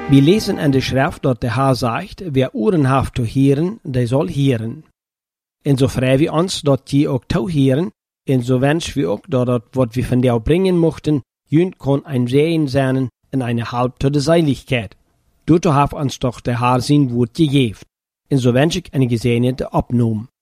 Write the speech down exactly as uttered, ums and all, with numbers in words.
Wir lesen in der Schrift, dass der Herr sagt, wer Ohren hat zu hören, der soll hören. Und so freuen wir uns, dass die auch zu hören, und so wünschen wir auch, dass das, was wir von dir bringen möchten, jünd kann ein Sehen sein in eine Halb zu der Seiligkeit. Dazu hat uns doch der Herr sein Wort gegeben. Und so wünsche ich eine gesegnete Abnahme.